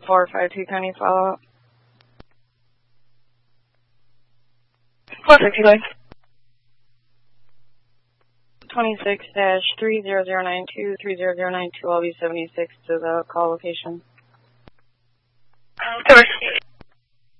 452 County follow-up. 452 going. 26-30092, 30092 LB76 to the call location. Over.